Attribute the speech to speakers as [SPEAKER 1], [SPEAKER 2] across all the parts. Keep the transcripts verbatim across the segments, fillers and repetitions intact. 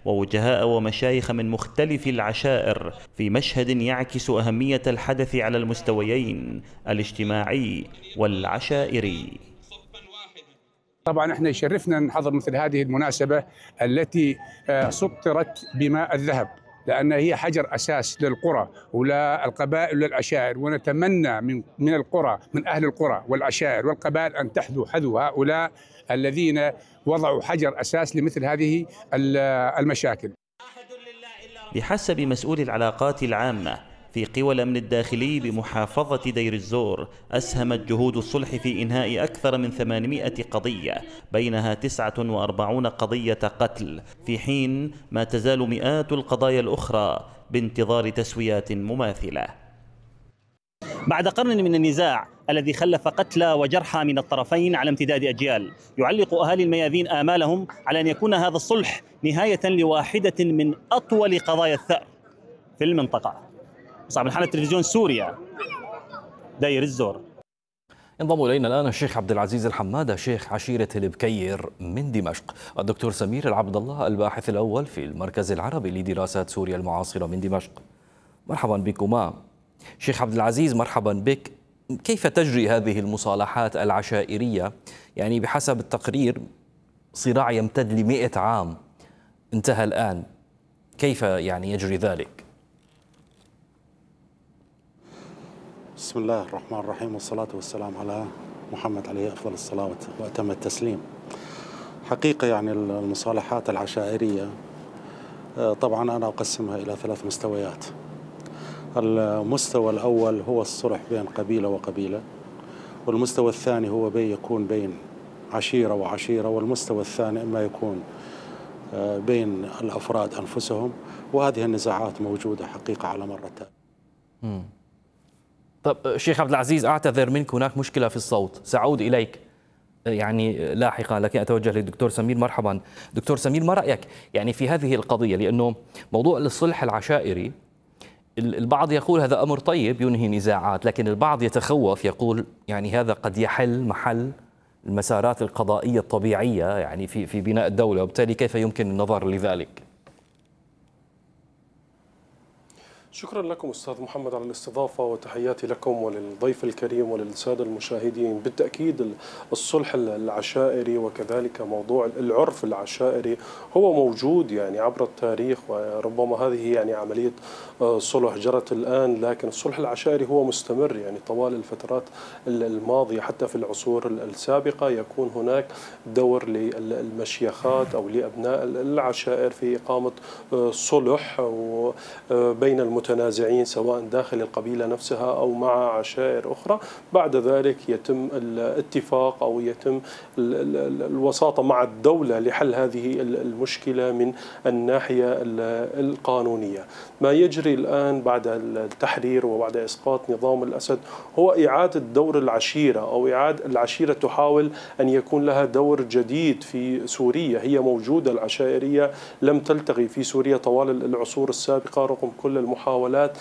[SPEAKER 1] ووجهاء ومشايخ من مختلف العشائر في مشهد يعكس أهمية الحدث على المستويين الاجتماعي والعشائري.
[SPEAKER 2] طبعا احنا يشرفنا نحضر مثل هذه المناسبة التي سطرت بماء الذهب، لأن هي حجر أساس للقرى وللقبائل وللعشائر، ونتمنى من من القرى من أهل القرى والعشائر والقبائل أن تحذو حذو هؤلاء الذين وضعوا حجر أساس لمثل هذه المشاكل.
[SPEAKER 1] بحسب مسؤول العلاقات العامة في قوى الأمن الداخلي بمحافظة دير الزور، أسهمت جهود الصلح في إنهاء أكثر من ثمانمائة قضية، بينها تسعة وأربعين قضية قتل، في حين ما تزال مئات القضايا الأخرى بانتظار تسويات مماثلة.
[SPEAKER 3] بعد قرن من النزاع الذي خلف قتلى وجرحى من الطرفين على امتداد أجيال، يعلق أهالي المياذين آمالهم على أن يكون هذا الصلح نهاية لواحدة من أطول قضايا الثأر في المنطقة. صاحب الحالة تلفزيون سوريا، دير الزور.
[SPEAKER 4] انضم الينا الان الشيخ عبد العزيز الحمادة، شيخ عشيرة البكير من دمشق، الدكتور سمير العبد الله الباحث الاول في المركز العربي لدراسات سوريا المعاصرة من دمشق. مرحبا بكما. شيخ عبد العزيز مرحبا بك. كيف تجري هذه المصالحات العشائرية؟ يعني بحسب التقرير صراع يمتد لمئة عام انتهى الآن، كيف يعني يجري ذلك؟
[SPEAKER 5] بسم الله الرحمن الرحيم، والصلاة والسلام على محمد عليه أفضل الصلاة وأتم التسليم. حقيقة يعني المصالحات العشائرية طبعا أنا أقسمها إلى ثلاث مستويات. المستوى الأول هو الصلح بين قبيلة وقبيلة، والمستوى الثاني هو بين يكون بين عشيرة وعشيرة، والمستوى الثاني إما يكون بين الأفراد أنفسهم، وهذه النزاعات موجودة حقيقة على مر التاريخ.
[SPEAKER 4] طب شيخ عبد العزيز، أعتذر منك، هناك مشكلة في الصوت، سأعود إليك يعني لاحقا، لكن أتوجه للدكتور سمير. مرحبا دكتور سمير، ما رأيك يعني في هذه القضية؟ لأنه موضوع الصلح العشائري البعض يقول هذا أمر طيب ينهي نزاعات، لكن البعض يتخوف يقول يعني هذا قد يحل محل المسارات القضائية الطبيعية يعني في في بناء الدولة، وبالتالي كيف يمكن النظر لذلك؟
[SPEAKER 6] شكرا لكم أستاذ محمد على الاستضافة، وتحياتي لكم وللضيف الكريم وللسادة المشاهدين. بالتأكيد الصلح العشائري وكذلك موضوع العرف العشائري هو موجود يعني عبر التاريخ، وربما هذه يعني عملية صلح جرت الآن، لكن الصلح العشائري هو مستمر يعني طوال الفترات الماضية. حتى في العصور السابقة يكون هناك دور للمشيخات أو لأبناء العشائر في إقامة صلح بين المتنازعين سواء داخل القبيلة نفسها أو مع عشائر أخرى. بعد ذلك يتم الاتفاق أو يتم الوساطة مع الدولة لحل هذه المشكلة من الناحية القانونية. ما يجري الآن بعد التحرير وبعد إسقاط نظام الأسد هو إعادة دور العشيرة، أو إعادة العشيرة تحاول أن يكون لها دور جديد في سوريا. هي موجودة العشائرية، لم تلتغي في سوريا طوال العصور السابقة رغم كل المحاولات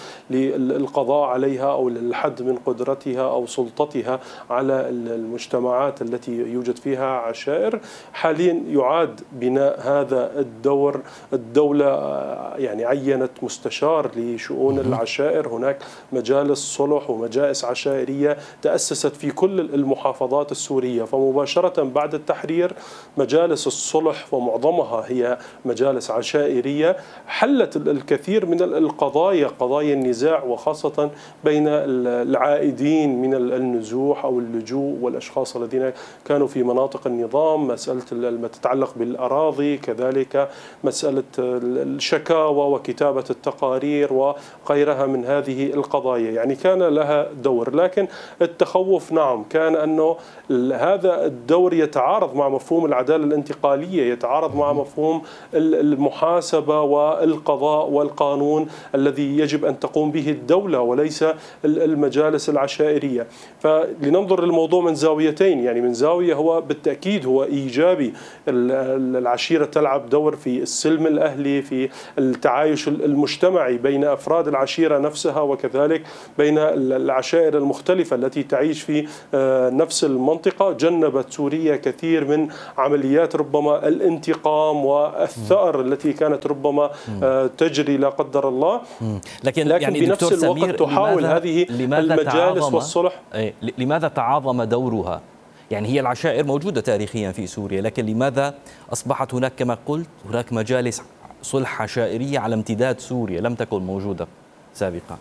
[SPEAKER 6] للقضاء عليها أو للحد من قدرتها أو سلطتها على المجتمعات التي يوجد فيها عشائر. حاليا يعاد بناء هذا الدور. الدولة يعني عينت مستشار لشؤون العشائر، هناك مجالس صلح ومجالس عشائرية تأسست في كل المحافظات السورية، فمباشرة بعد التحرير مجالس الصلح ومعظمها هي مجالس عشائرية حلت الكثير من القضايا، قضايا النزاع، وخاصة بين العائدين من النزوح أو اللجوء والأشخاص الذين كانوا في مناطق النظام، مسألة ما تتعلق بالأراضي، كذلك مسألة الشكاوى وكتابة التقارير وغيرها من هذه القضايا. يعني كان لها دور، لكن التخوف نعم كان أنه هذا الدور يتعارض مع مفهوم العدالة الانتقالية، يتعارض مع مفهوم المحاسبة والقضاء والقانون الذي الذي يجب أن تقوم به الدولة وليس المجالس العشائرية. فلننظر للموضوع من زاويتين، يعني من زاوية هو بالتأكيد هو إيجابي، العشيرة تلعب دور في السلم الأهلي، في التعايش المجتمعي بين أفراد العشيرة نفسها وكذلك بين العشائر المختلفة التي تعيش في نفس المنطقة. جنبت سوريا كثير من عمليات ربما الانتقام والثأر التي كانت ربما تجري لا قدر الله،
[SPEAKER 4] لكن,
[SPEAKER 6] لكن
[SPEAKER 4] يعني
[SPEAKER 6] بنفس الوقت تحاول هذه المجالس والصلح.
[SPEAKER 4] لماذا تعاظم دورها؟ يعني هي العشائر موجودة تاريخيا في سوريا، لكن لماذا أصبحت هناك كما قلت هناك مجالس صلح عشائرية على امتداد سوريا لم تكن موجودة سابقا؟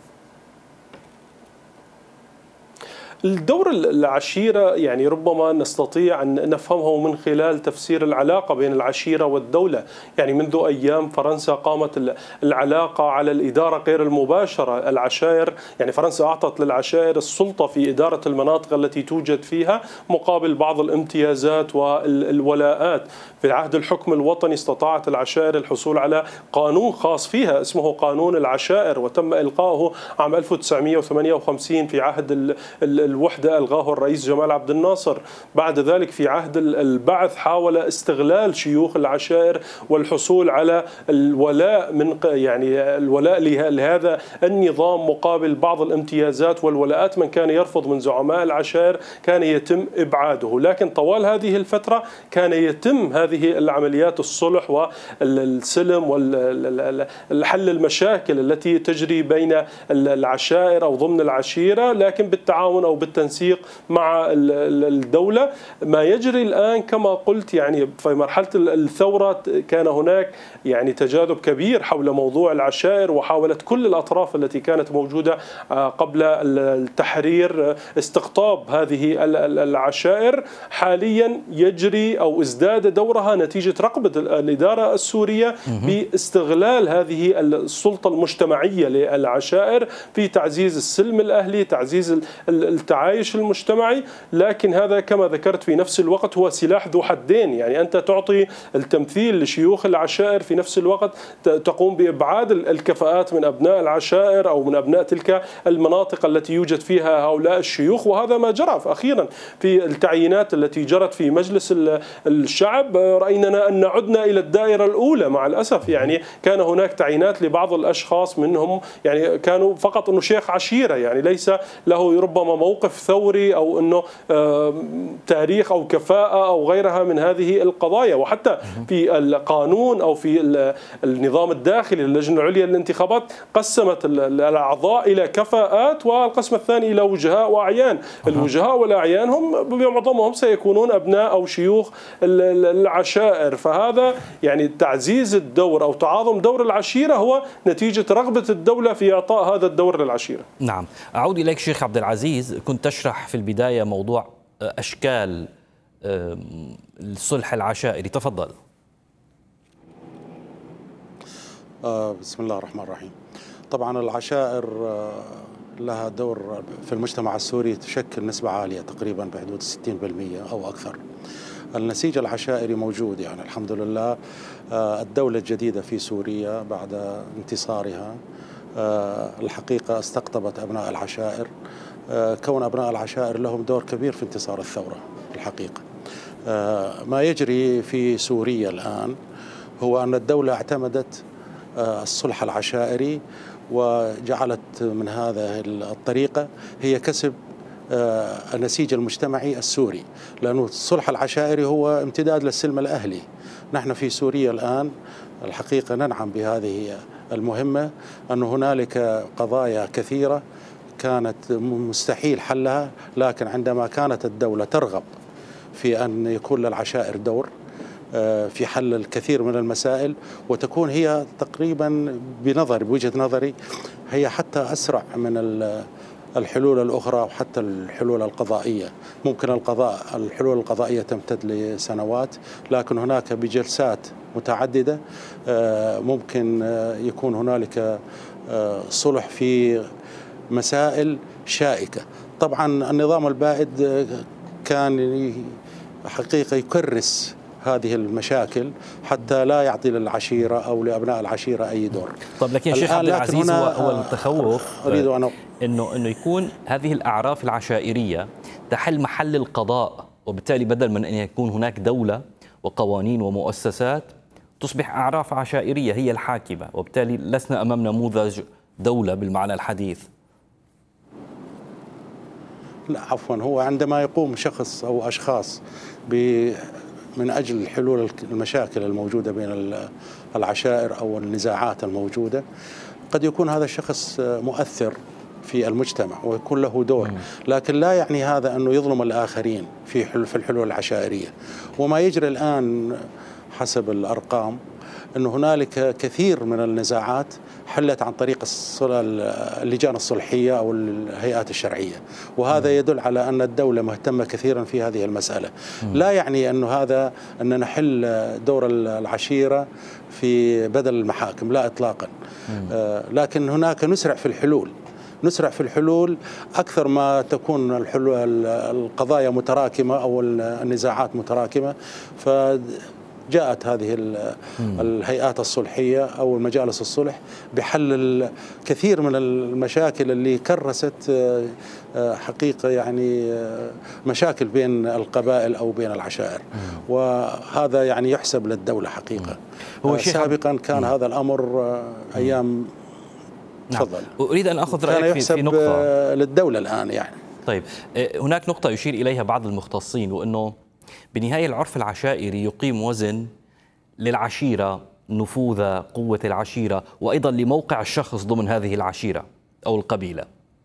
[SPEAKER 6] الدور العشيرة يعني ربما نستطيع أن نفهمه من خلال تفسير العلاقة بين العشيرة والدولة. يعني منذ أيام فرنسا قامت العلاقة على الإدارة غير المباشرة. العشائر يعني فرنسا أعطت للعشائر السلطة في إدارة المناطق التي توجد فيها مقابل بعض الامتيازات والولاءات. في العهد الحكم الوطني استطاعت العشائر الحصول على قانون خاص فيها اسمه قانون العشائر، وتم إلقاؤه عام ألف وتسعمئة وثمانية وخمسين في عهد الوحدة، ألغاه الرئيس جمال عبد الناصر. بعد ذلك في عهد البعث حاول استغلال شيوخ العشائر والحصول على الولاء من يعني الولاء لهذا النظام مقابل بعض الامتيازات والولاءات. من كان يرفض من زعماء العشائر كان يتم إبعاده. لكن طوال هذه الفترة كان يتم هذه العمليات الصلح والسلم والحل المشاكل التي تجري بين العشائر أو ضمن العشيرة، لكن بالتعاون أو بالتنسيق مع الدولة. ما يجري الآن كما قلت يعني في مرحلة الثورة كان هناك يعني تجاذب كبير حول موضوع العشائر، وحاولت كل الأطراف التي كانت موجودة قبل التحرير استقطاب هذه العشائر. حاليا يجري أو ازداد دورها نتيجة رغبة الإدارة السورية باستغلال هذه السلطة المجتمعية للعشائر في تعزيز السلم الأهلي، تعزيز التعايش المجتمعي. لكن هذا كما ذكرت في نفس الوقت هو سلاح ذو حدين. يعني أنت تعطي التمثيل لشيوخ العشائر، في نفس الوقت تقوم بإبعاد الكفاءات من أبناء العشائر أو من أبناء تلك المناطق التي يوجد فيها هؤلاء الشيوخ. وهذا ما جرى أخيرا في التعيينات التي جرت في مجلس الشعب. رأينا أن عدنا إلى الدائرة الأولى مع الأسف. يعني كان هناك تعيينات لبعض الأشخاص منهم يعني كانوا فقط أنه شيخ عشيرة، يعني ليس له ربما موقف ثوري أو أنه تاريخ أو كفاءة أو غيرها من هذه القضايا. وحتى في القانون أو في النظام الداخلي اللجنة العليا للانتخابات قسمت الأعضاء إلى كفاءات، والقسم الثاني إلى وجهاء وأعيان. الوجهاء والأعيان هم بمعظمهم سيكونون أبناء أو شيوخ العشائر. فهذا يعني تعزيز الدور أو تعاظم دور العشيرة هو نتيجة رغبة الدولة في إعطاء هذا الدور للعشيرة.
[SPEAKER 4] نعم، أعود إليك شيخ عبد العزيز. كنت تشرح في البداية موضوع أشكال الصلح العشائري، تفضل.
[SPEAKER 5] بسم الله الرحمن الرحيم. طبعا العشائر لها دور في المجتمع السوري، تشكل نسبة عالية تقريبا بحدود ستين بالمئة أو أكثر. النسيج العشائري موجود، يعني الحمد لله. الدولة الجديدة في سوريا بعد انتصارها الحقيقة استقطبت أبناء العشائر. كون أبناء العشائر لهم دور كبير في انتصار الثورة الحقيقة. ما يجري في سوريا الآن هو أن الدولة اعتمدت الصلح العشائري وجعلت من هذه الطريقة هي كسب النسيج المجتمعي السوري، لأنه الصلح العشائري هو امتداد للسلم الأهلي. نحن في سوريا الآن الحقيقة ننعم بهذه المهمة، أن هنالك قضايا كثيرة كانت مستحيل حلها، لكن عندما كانت الدولة ترغب في أن يكون للعشائر دور في حل الكثير من المسائل، وتكون هي تقريبا بنظر بوجهة نظري هي حتى أسرع من الحلول الأخرى وحتى الحلول القضائية. ممكن القضاء الحلول القضائية تمتد لسنوات، لكن هناك بجلسات متعددة ممكن يكون هنالك صلح في مسائل شائكة. طبعا النظام البائد كان حقيقة يكرس هذه المشاكل حتى لا يعطي للعشيرة أو لأبناء العشيرة أي دور.
[SPEAKER 4] طب لكن شيخ عبد العزيز، هو, هو التخوف أريد أن إنه إنه يكون هذه الأعراف العشائرية تحل محل القضاء، وبالتالي بدل من أن يكون هناك دولة وقوانين ومؤسسات تصبح أعراف عشائرية هي الحاكمة، وبالتالي لسنا أمام نموذج دولة بالمعنى الحديث.
[SPEAKER 5] لا عفوا، هو عندما يقوم شخص أو أشخاص من أجل حلول المشاكل الموجودة بين العشائر أو النزاعات الموجودة، قد يكون هذا الشخص مؤثر في المجتمع ويكون له دور، لكن لا يعني هذا أنه يظلم الآخرين في في الحلول العشائرية. وما يجري الآن حسب الأرقام أنه هنالك كثير من النزاعات حلت عن طريق اللجان الصلحية أو الهيئات الشرعية، وهذا يدل على أن الدولة مهتمة كثيرا في هذه المسألة. لا يعني أنه هذا أن نحل دور العشيرة في بدل المحاكم، لا إطلاقا، لكن هناك نسرع في الحلول نسرع في الحلول أكثر ما تكون الحلول القضايا متراكمة أو النزاعات متراكمة. ف جاءت هذه الهيئات الصلحية أو المجالس الصلح بحل الكثير من المشاكل اللي كرست حقيقة يعني مشاكل بين القبائل أو بين العشائر، وهذا يعني يحسب للدولة حقيقة. هو سابقا كان هذا الأمر أيام تفضل.
[SPEAKER 4] نعم. أريد أن أخذ رأيك في, في نقطة
[SPEAKER 5] للدولة الآن يعني.
[SPEAKER 4] طيب، هناك نقطة يشير إليها بعض المختصين، وأنه بالنهاية العرف العشائري يقيم وزن للعشيرة، نفوذ قوة العشيرة، وأيضا لموقع الشخص ضمن هذه العشيرة أو القبيلة،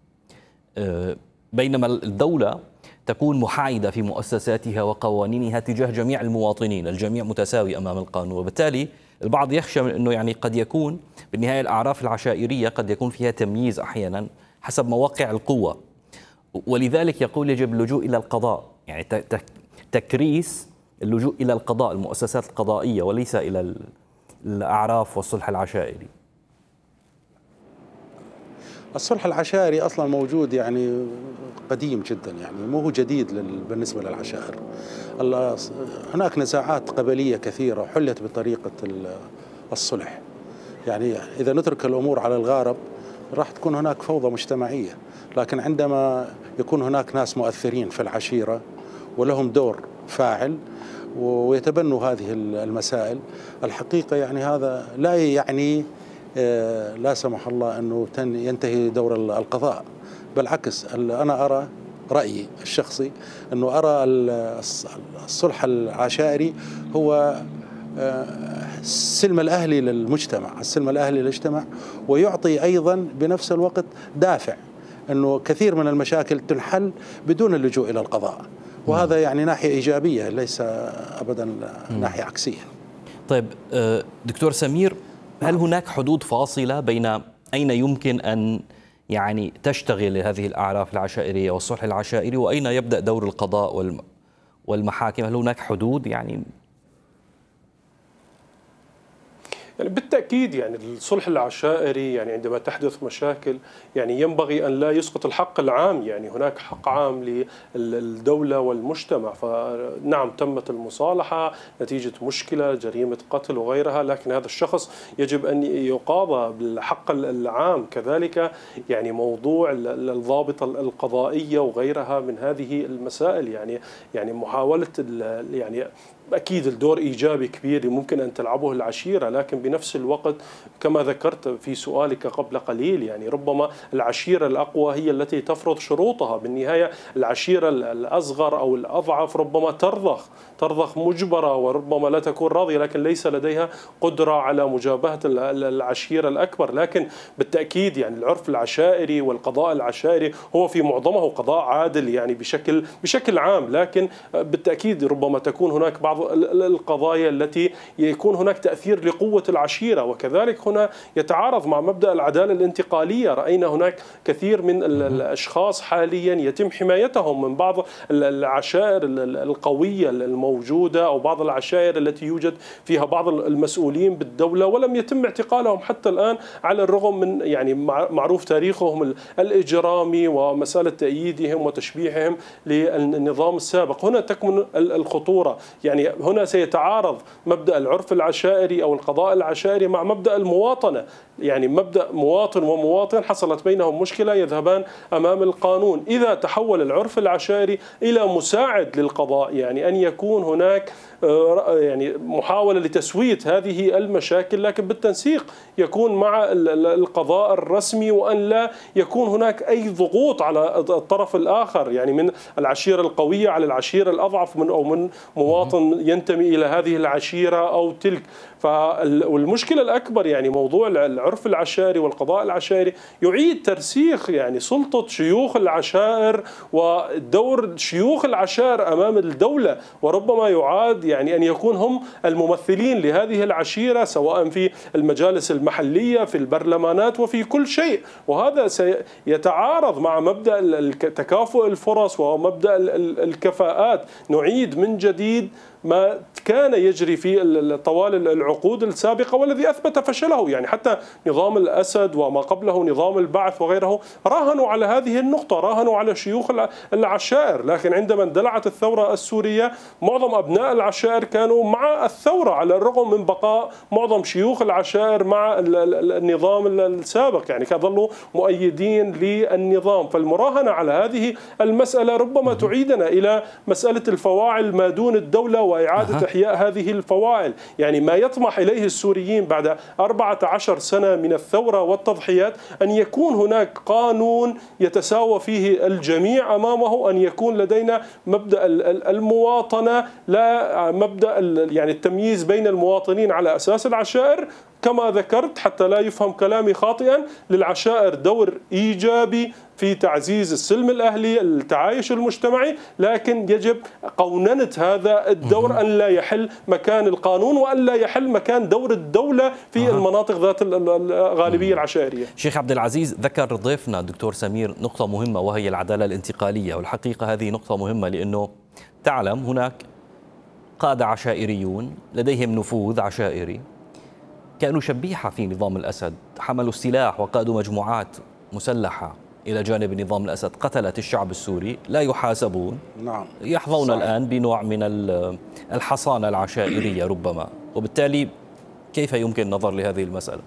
[SPEAKER 4] بينما الدولة تكون محايدة في مؤسساتها وقوانينها تجاه جميع المواطنين، الجميع متساوي أمام القانون. وبالتالي البعض يخشى من أنه يعني قد يكون بالنهاية الأعراف العشائرية قد يكون فيها تمييز أحيانا حسب مواقع القوة، ولذلك يقول يجب اللجوء إلى القضاء، يعني تكريس اللجوء إلى القضاء، المؤسسات القضائية، وليس إلى الأعراف والصلح العشائري.
[SPEAKER 5] الصلح العشائري أصلا موجود يعني قديم جدا، يعني مو هو جديد بالنسبة للعشائر. هناك نزاعات قبلية كثيرة حلت بطريقة الصلح. يعني إذا نترك الأمور على الغارب راح تكون هناك فوضى مجتمعية، لكن عندما يكون هناك ناس مؤثرين في العشيرة ولهم دور فاعل ويتبنوا هذه المسائل، الحقيقة يعني هذا لا يعني لا سمح الله أنه ينتهي دور القضاء. بالعكس، أنا أرى رأيي الشخصي أنه أرى الصلح العشائري هو السلم الأهلي للمجتمع، السلم الأهلي للمجتمع، ويعطي أيضا بنفس الوقت دافع أنه كثير من المشاكل تنحل بدون اللجوء إلى القضاء، وهذا يعني ناحية إيجابية ليس أبدا ناحية عكسية.
[SPEAKER 4] طيب دكتور سمير، هل هناك حدود فاصلة بين أين يمكن أن يعني تشتغل هذه الأعراف العشائرية والصلح العشائري وأين يبدأ دور القضاء والمحاكم؟ هل هناك حدود يعني؟
[SPEAKER 6] يعني بالتأكيد يعني الصلح العشائري يعني عندما تحدث مشاكل يعني ينبغي أن لا يسقط الحق العام، يعني هناك حق عام للدولة والمجتمع. فنعم تمت المصالحة نتيجة مشكلة جريمة قتل وغيرها، لكن هذا الشخص يجب أن يقاضى بالحق العام. كذلك يعني موضوع الضابطة القضائية وغيرها من هذه المسائل، يعني يعني محاولة يعني أكيد الدور إيجابي كبير ممكن أن تلعبه العشيرة، لكن بنفس الوقت كما ذكرت في سؤالك قبل قليل يعني ربما العشيرة الأقوى هي التي تفرض شروطها. بالنهاية العشيرة الأصغر أو الأضعف ربما ترضخ ترضخ مجبرة وربما لا تكون راضية، لكن ليس لديها قدرة على مجابهة العشيرة الأكبر. لكن بالتأكيد يعني العرف العشائري والقضاء العشائري هو في معظمه قضاء عادل يعني بشكل بشكل عام، لكن بالتأكيد ربما تكون هناك بعض القضايا التي يكون هناك تأثير لقوة العشيرة، وكذلك هنا يتعارض مع مبدأ العدالة الانتقالية. رأينا هناك كثير من الأشخاص حاليا يتم حمايتهم من بعض العشائر القوية الموجودة أو بعض العشائر التي يوجد فيها بعض المسؤولين بالدولة ولم يتم اعتقالهم حتى الآن، على الرغم من يعني معروف تاريخهم الإجرامي ومسألة تأييدهم وتشبيههم للنظام السابق. هنا تكمن الخطورة، يعني يعني هنا سيتعارض مبدأ العرف العشائري أو القضاء العشائري مع مبدأ المواطنة، يعني مبدأ مواطن ومواطن حصلت بينهم مشكلة يذهبان أمام القانون. إذا تحول العرف العشائري إلى مساعد للقضاء، يعني أن يكون هناك يعني محاولة لتسوية هذه المشاكل لكن بالتنسيق يكون مع القضاء الرسمي، وأن لا يكون هناك أي ضغوط على الطرف الآخر، يعني من العشيرة القوية على العشيرة الأضعف من أو من مواطن ينتمي إلى هذه العشيرة أو تلك. فالمشكلة الأكبر يعني موضوع العرف العشائري والقضاء العشائري يعيد ترسيخ يعني سلطة شيوخ العشائر ودور شيوخ العشائر أمام الدولة، وربما يعاد يعني أن يكون هم الممثلين لهذه العشيرة سواء في المجالس المحلية في البرلمانات وفي كل شيء. وهذا سيتعارض مع مبدأ تكافؤ الفرص ومبدأ الكفاءات. نعيد من جديد ما كان يجري في طوال العقود السابقة والذي أثبت فشله، يعني حتى نظام الأسد وما قبله نظام البعث وغيره راهنوا على هذه النقطة، راهنوا على شيوخ العشائر. لكن عندما اندلعت الثورة السورية معظم أبناء العشائر كانوا مع الثورة على الرغم من بقاء معظم شيوخ العشائر مع النظام السابق، يعني كظلوا مؤيدين للنظام. فالمراهنة على هذه المسألة ربما تعيدنا إلى مسألة الفواعل ما دون الدولة وإعادة إحياء هذه الفواعل. يعني ما يطمح إليه السوريين بعد أربعة عشر سنة من الثورة والتضحيات أن يكون هناك قانون يتساوى فيه الجميع أمامه، أن يكون لدينا مبدأ المواطنة لا مبدأ يعني التمييز بين المواطنين على أساس العشائر. كما ذكرت حتى لا يفهم كلامي خاطئا، للعشائر دور إيجابي في تعزيز السلم الأهلي التعايش المجتمعي، لكن يجب قوننة هذا الدور أن لا يحل مكان القانون وأن لا يحل مكان دور الدولة في آه. المناطق ذات الغالبية العشائرية.
[SPEAKER 4] شيخ عبد العزيز، ذكر ضيفنا الدكتور سمير نقطة مهمة وهي العدالة الانتقالية، والحقيقة هذه نقطة مهمة لأنه تعلم هناك قادة عشائريون لديهم نفوذ عشائري كانوا شبيحة في نظام الأسد، حملوا السلاح وقادوا مجموعات مسلحة إلى جانب نظام الأسد، قتلت الشعب السوري، لا يحاسبون. نعم. يحظون صحيح. الآن بنوع من الحصانة العشائرية ربما، وبالتالي كيف يمكن النظر لهذه المسألة؟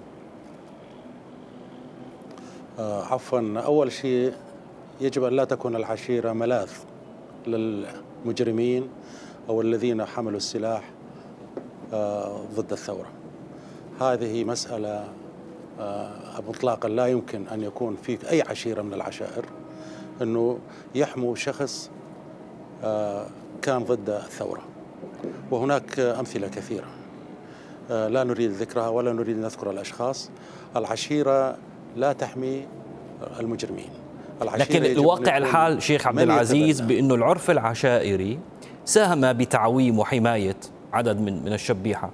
[SPEAKER 5] آه عفوا، أول شيء يجب أن لا تكون العشيرة ملاذ للمجرمين أو الذين حملوا السلاح آه ضد الثورة. هذه مسألة آه مطلقا لا يمكن أن يكون في أي عشيرة من العشائر أنه يحموا شخص آه كان ضد الثورة. وهناك أمثلة كثيرة آه لا نريد ذكرها ولا نريد أن نذكر الأشخاص. العشيرة لا تحمي المجرمين.
[SPEAKER 4] لكن الواقع الحال شيخ عبد العزيز بأنه العرف العشائري ساهم بتعويم وحماية عدد من من الشبيحة،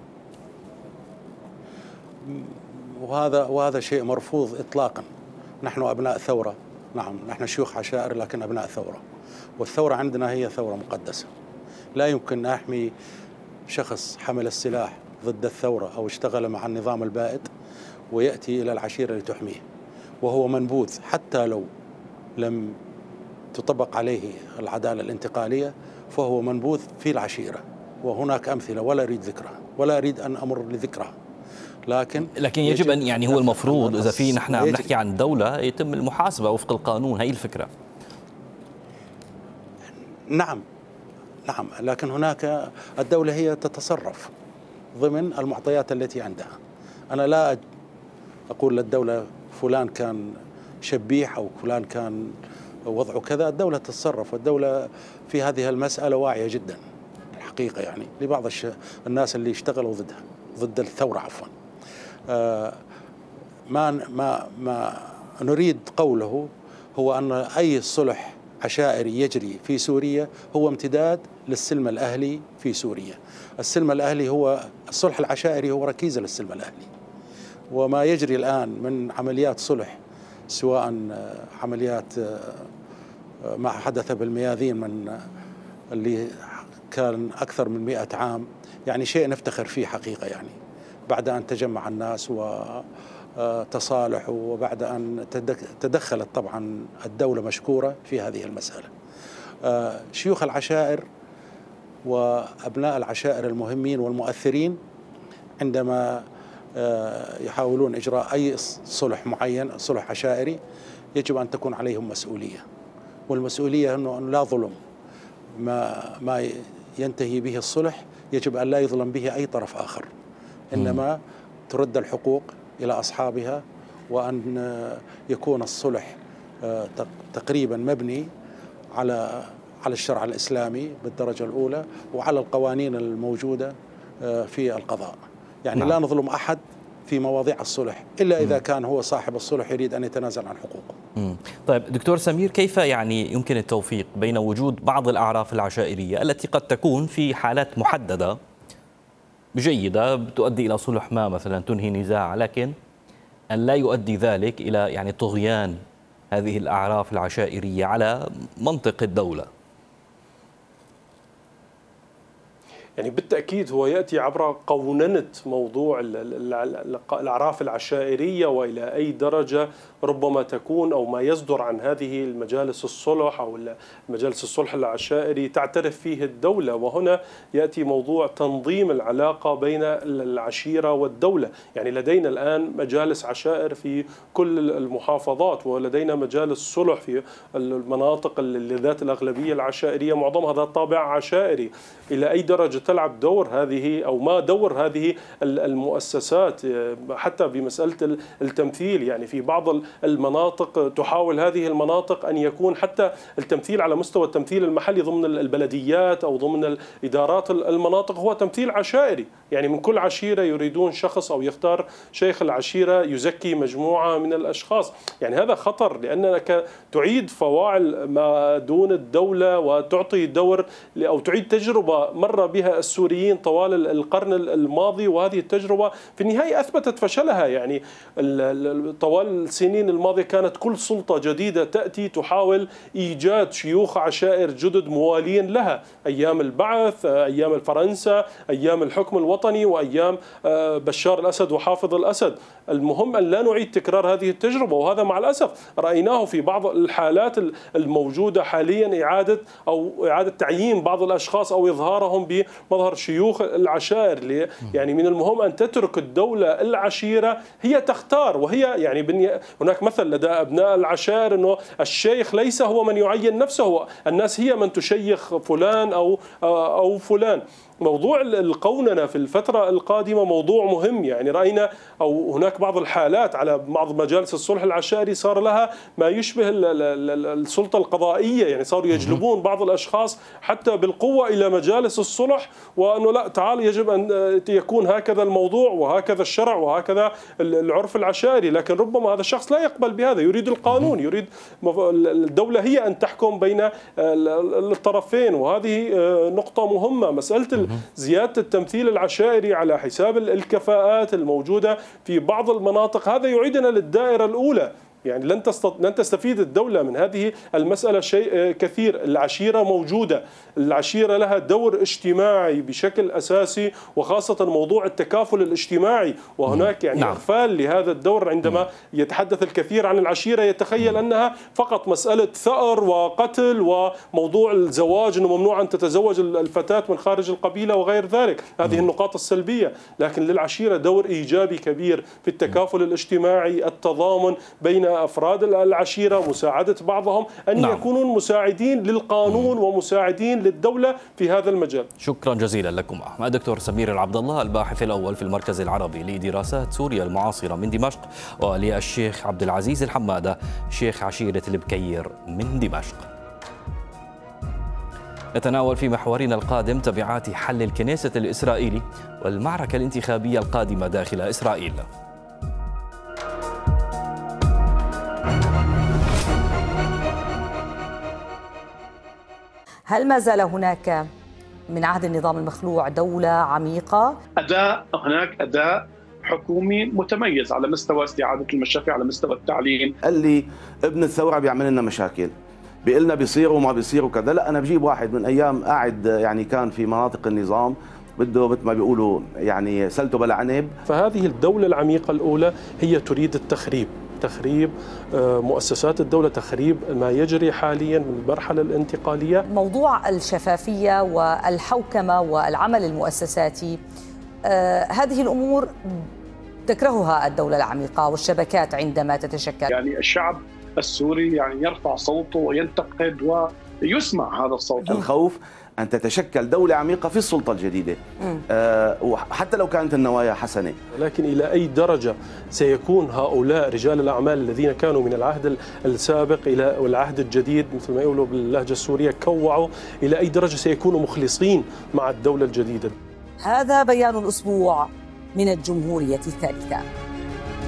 [SPEAKER 5] وهذا وهذا شيء مرفوض إطلاقا. نحن أبناء ثورة، نعم نحن شيوخ عشائر لكن أبناء ثورة، والثورة عندنا هي ثورة مقدسة. لا يمكن أحمي شخص حمل السلاح ضد الثورة أو اشتغل مع النظام البائد ويأتي إلى العشيرة لتحميه، وهو منبوذ حتى لو لم تطبق عليه العدالة الانتقالية، فهو منبوذ في العشيرة. وهناك أمثلة ولا أريد ذكرها ولا أريد أن أمر لذكرها. لكن
[SPEAKER 4] لكن يجب, يجب أن يعني هو المفروض إذا في نحن عم نحكي عن دولة يتم المحاسبة وفق القانون، هي الفكرة.
[SPEAKER 5] نعم نعم، لكن هناك الدولة هي تتصرف ضمن المعطيات التي عندها. أنا لا أقول للدولة فلان كان شبيح أو فلان كان وضعه كذا. الدولة تتصرف، والدولة في هذه المسألة واعية جدا الحقيقة، يعني لبعض الش... الناس اللي اشتغلوا ضدها ضد الثورة عفوا. آه ما ما ما نريد قوله هو أن أي صلح عشائري يجري في سوريا هو امتداد للسلم الأهلي في سوريا. السلم الأهلي هو الصلح العشائري هو ركيزة للسلم الأهلي. وما يجري الآن من عمليات صلح، سواء عمليات ما حدث بالمياذين من اللي كان أكثر من مئة عام، يعني شيء نفتخر فيه حقيقة، يعني بعد أن تجمع الناس وتصالح وبعد أن تدخلت طبعا الدولة مشكورة في هذه المسألة. شيوخ العشائر وأبناء العشائر المهمين والمؤثرين عندما يحاولون إجراء أي صلح معين، صلح عشائري، يجب أن تكون عليهم مسؤولية، والمسؤولية أنه لا ظلم. ما ما ينتهي به الصلح يجب أن لا يظلم به أي طرف آخر، إنما ترد الحقوق إلى أصحابها، وأن يكون الصلح تقريبا مبني على على الشرع الإسلامي بالدرجة الأولى وعلى القوانين الموجودة في القضاء. يعني نعم. لا نظلم أحد في مواضيع الصلح إلا إذا كان هو صاحب الصلح يريد أن يتنازل عن حقوقه.
[SPEAKER 4] مم. طيب دكتور سمير، كيف يعني يمكن التوفيق بين وجود بعض الأعراف العشائرية التي قد تكون في حالات محددة جيدة بتؤدي إلى صلح ما مثلا تنهي نزاع، لكن أن لا يؤدي ذلك إلى يعني طغيان هذه الأعراف العشائرية على منطق الدولة؟
[SPEAKER 6] يعني بالتأكيد هو يأتي عبر قوننة موضوع الأعراف العشائرية وإلى أي درجة ربما تكون أو ما يصدر عن هذه المجالس الصلح أو مجالس الصلح العشائري تعترف فيه الدولة. وهنا يأتي موضوع تنظيم العلاقة بين العشيرة والدولة. يعني لدينا الآن مجالس عشائر في كل المحافظات، ولدينا مجالس صلح في المناطق ذات الأغلبية العشائرية معظمها ذات طابع عشائري. إلى أي درجة تلعب دور هذه أو ما دور هذه المؤسسات حتى بمسألة التمثيل؟ يعني في بعض المناطق تحاول هذه المناطق أن يكون حتى التمثيل على مستوى التمثيل المحلي ضمن البلديات أو ضمن الإدارات المناطق هو تمثيل عشائري. يعني من كل عشيرة يريدون شخص أو يختار شيخ العشيرة يزكي مجموعة من الأشخاص. يعني هذا خطر، لأنك تعيد فواعل ما دون الدولة وتعطي دور أو تعيد تجربة مر بها السوريين طوال القرن الماضي، وهذه التجربة في النهاية أثبتت فشلها. يعني طوال السنين الماضية كانت كل سلطة جديدة تأتي تحاول إيجاد شيوخ عشائر جدد موالين لها، أيام البعث، أيام الفرنسا، أيام الحكم الوطني، وأيام بشار الأسد وحافظ الأسد. المهم أن لا نعيد تكرار هذه التجربة، وهذا مع الأسف رأيناه في بعض الحالات الموجودة حاليا، إعادة أو إعادة تعيين بعض الأشخاص أو إظهارهم بمظهر شيوخ العشائر. يعني من المهم أن تترك الدولة العشيرة هي تختار، وهي يعني هناك مثل لدى أبناء العشائر أنه الشيخ ليس هو من يعين نفسه، الناس هي من تشيخ فلان أو أو فلان. موضوع القوننة في الفترة القادمة موضوع مهم. يعني رأينا أو هناك بعض الحالات على بعض مجالس الصلح العشائري صار لها ما يشبه السلطة القضائية. يعني صاروا يجلبون بعض الأشخاص حتى بالقوة إلى مجالس الصلح، وأنه لا تعال يجب أن يكون هكذا الموضوع وهكذا الشرع وهكذا العرف العشائري. لكن ربما هذا الشخص لا يقبل بهذا، يريد القانون، يريد الدولة هي أن تحكم بين الطرفين. وهذه نقطة مهمة، مسألة زيادة التمثيل العشائري على حساب الكفاءات الموجودة في بعض المناطق. هذا يعيدنا للدائرة الأولى. يعني لن لن تستفيد الدولة من هذه المسألة شيء كثير. العشيرة موجودة، العشيرة لها دور اجتماعي بشكل أساسي، وخاصة موضوع التكافل الاجتماعي. وهناك يعني نعم. إغفال لهذا الدور. عندما يتحدث الكثير عن العشيرة يتخيل أنها فقط مسألة ثأر وقتل وموضوع الزواج، أنه ممنوع أن تتزوج الفتاة من خارج القبيلة وغير ذلك، هذه النقاط السلبية. لكن للعشيرة دور إيجابي كبير في التكافل الاجتماعي، التضامن بين أفراد العشيرة، مساعدة بعضهم أن نعم. يكونون مساعدين للقانون ومساعدين للدولة في هذا المجال.
[SPEAKER 4] شكرا جزيلا لكم. الدكتور سمير العبد الله، الباحث الأول في المركز العربي لدراسات سوريا المعاصرة من دمشق، وللشيخ عبد العزيز الحمادة، شيخ عشيرة البكير من دمشق. نتناول في محورنا القادم تبعات حل الكنيسة الإسرائيلي والمعركة الانتخابية القادمة داخل إسرائيل.
[SPEAKER 7] هل ما زال هناك من عهد النظام المخلوع دولة عميقة؟
[SPEAKER 8] أداء هناك أداء حكومي متميز على مستوى استعادة المشافي، على مستوى التعليم.
[SPEAKER 9] اللي ابن الثورة بيعمل لنا مشاكل، بيقلنا بيصير وما بيصير وكذا. لا، أنا بجيب واحد من أيام قاعد يعني كان في مناطق النظام بده مثل ما بيقولوا يعني سلته بلا عنب.
[SPEAKER 6] فهذه الدولة العميقة الأولى هي تريد التخريب، تخريب مؤسسات الدولة، تخريب ما يجري حاليا من المرحلة الانتقالية.
[SPEAKER 7] موضوع الشفافية والحوكمة والعمل المؤسساتي، آه هذه الأمور تكرهها الدولة العميقة والشبكات عندما تتشكل.
[SPEAKER 8] يعني الشعب السوري يعني يرفع صوته وينتقد ويسمع هذا الصوت.
[SPEAKER 9] الخوف أن تتشكل دولة عميقة في السلطة الجديدة، أه وحتى لو كانت النوايا حسنة.
[SPEAKER 6] لكن إلى أي درجة سيكون هؤلاء رجال الأعمال الذين كانوا من العهد السابق إلى العهد الجديد مثل ما يقولوا باللهجة السورية كوعوا، إلى أي درجة سيكونوا مخلصين مع الدولة الجديدة؟
[SPEAKER 7] هذا بيان الأسبوع من الجمهورية الثالثة.